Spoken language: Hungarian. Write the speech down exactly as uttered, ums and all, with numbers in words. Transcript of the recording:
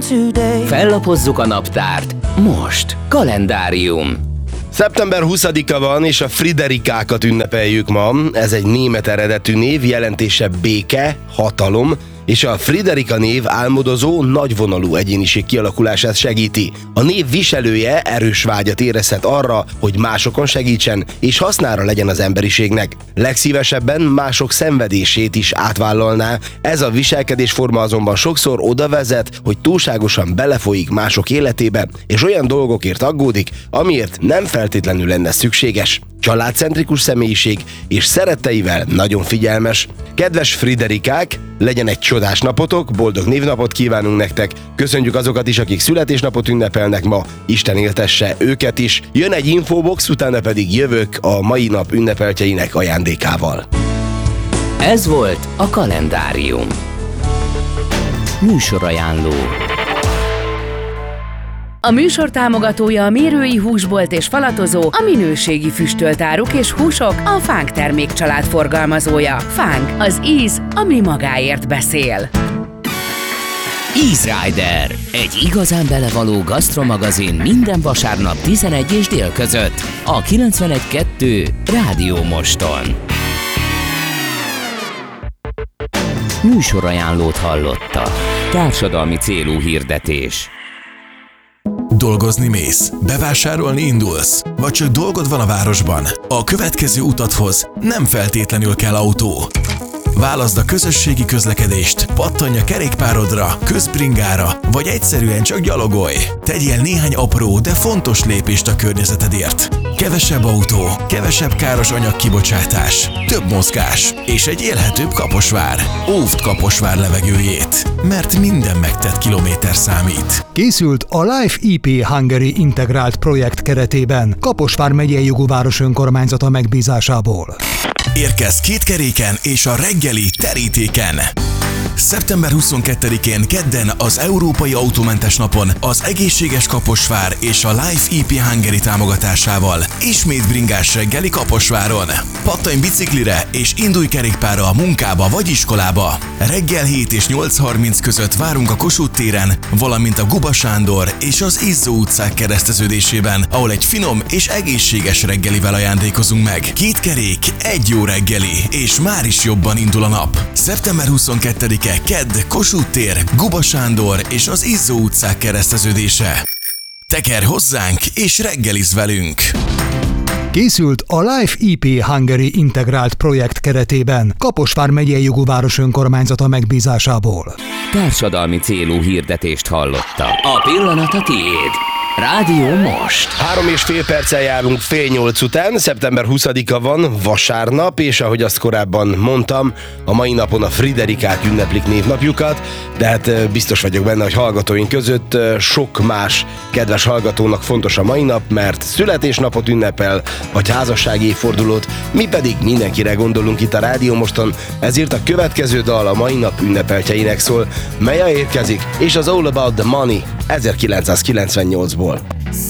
Fellapozzuk a naptárt. Most kalendárium. szeptember huszadika van, és a Friderikákat ünnepeljük ma. Ez egy német eredetű név, jelentése béke, hatalom, és a Friderika név álmodozó, nagyvonalú egyéniség kialakulását segíti. A név viselője erős vágyat érezhet arra, hogy másokon segítsen, és hasznára legyen az emberiségnek. Legszívesebben mások szenvedését is átvállalná, ez a viselkedésforma azonban sokszor oda vezet, hogy túlságosan belefolyik mások életébe, és olyan dolgokért aggódik, amiért nem feltétlenül lenne szükséges. Családcentrikus személyiség, és szeretteivel nagyon figyelmes. Kedves Friderikák, legyen egy csodás napotok, boldog névnapot kívánunk nektek, köszönjük azokat is, akik születésnapot ünnepelnek ma, Isten éltesse őket is. Jön egy infobox, utána pedig jövök a mai nap ünnepeltjeinek ajándékával. Ez volt a kalendárium. Műsorajánló. A műsor támogatója a Mérői Húsbolt és Falatozó, a minőségi füstölt áruk és húsok, a Fánk termékcsalád forgalmazója. Fánk, az íz, ami magáért beszél. Easy Rider, egy igazán belevaló gasztromagazin minden vasárnap tizenegy és dél között a kilencvenegy kettő Rádió Moston. Műsorajánlót hallotta. Társadalmi célú hirdetés. Dolgozni mész, bevásárolni indulsz, vagy csak dolgod van a városban? A következő utathoz nem feltétlenül kell autó. Válaszd a közösségi közlekedést, pattanj a kerékpárodra, közbringára, vagy egyszerűen csak gyalogolj. Tegyél néhány apró, de fontos lépést a környezetedért. Kevesebb autó, kevesebb káros anyagkibocsátás, több mozgás és egy élhetőbb Kaposvár. Óvd Kaposvár levegőjét, mert minden megtett kilométer számít. Készült a Life í pé Hungary integrált projekt keretében Kaposvár megyei jogú város önkormányzata megbízásából. Érkezz kétkeréken és a reggeli terítéken! szeptember huszonkettedikén kedden az Európai Autómentes Napon az Egészséges Kaposvár és a Life í pé Hungary támogatásával ismét bringás reggeli Kaposváron. Pattanj biciklire és indulj kerékpárra a munkába vagy iskolába. Reggel hét és nyolc harminc között várunk a Kossuth téren, valamint a Guba Sándor és az Izzó utcák kereszteződésében, ahol egy finom és egészséges reggelivel ajándékozunk meg. Két kerék, egy jó reggeli, és már is jobban indul a nap. szeptember huszonkettedike kedd, Kossuth tér, Guba Sándor és az Izzó utcák kereszteződése. Tekerj hozzánk és reggelizz velünk! Készült a Life í pé Hungary integrált projekt keretében Kaposvár megyei jogú város önkormányzata megbízásából. Társadalmi célú hirdetést hallotta. A pillanat a tiéd. Rádió Most. Három és fél perccel járunk fél nyolc után, szeptember huszadika van, vasárnap, és ahogy azt korábban mondtam, a mai napon a Friderikák ünneplik névnapjukat, de hát biztos vagyok benne, hogy hallgatóink között sok más kedves hallgatónak fontos a mai nap, mert születésnapot ünnepel, vagy házassági évfordulót, mi pedig mindenkire gondolunk itt a Rádió Moston, ezért a következő dal a mai nap ünnepeltjeinek szól, Meja érkezik, és az All About the Money ezerkilencszázkilencvennyolcból.